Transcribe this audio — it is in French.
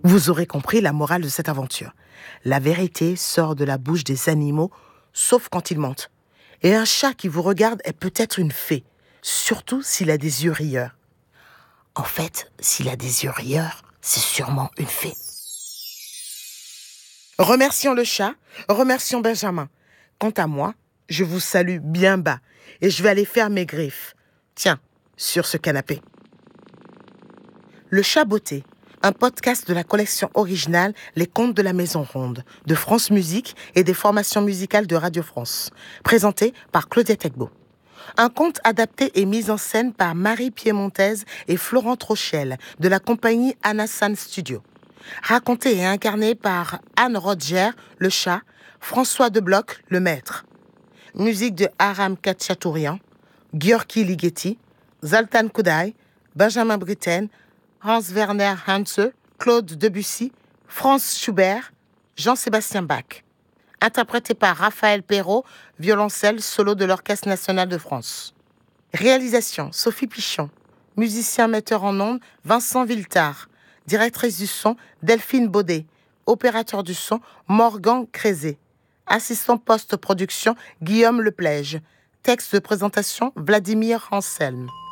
Vous aurez compris la morale de cette aventure. La vérité sort de la bouche des animaux, sauf quand ils mentent. Et un chat qui vous regarde est peut-être une fée, surtout s'il a des yeux rieurs. En fait, s'il a des yeux rieurs, c'est sûrement une fée. Remercions le chat, remercions Benjamin. Quant à moi, je vous salue bien bas et je vais aller faire mes griffes. Tiens, sur ce canapé. Le Chat Botté, un podcast de la collection originale Les Contes de la Maison Ronde, de France Musique et des formations musicales de Radio France, présenté par Claudette Egbo. Un conte adapté et mis en scène par Marie Piémontaise et Florent Trochel, de la compagnie Anasan Studio. Raconté et incarné par Anne Rodger, le chat, François Debloc, le maître. Musique de Aram Katchatourian, György Ligeti, Zoltán Kodály, Benjamin Britten, Hans-Werner Henze, Claude Debussy, Franz Schubert, Jean-Sébastien Bach. Interprété par Raphaël Perrault, violoncelle solo de l'Orchestre national de France. Réalisation, Sophie Pichon. Musicien metteur en ondes, Vincent Villetard. Directrice du son, Delphine Baudet. Opérateur du son, Morgan Crézé. Assistant post-production, Guillaume Leplège. Texte de présentation, Vladimir Anselme.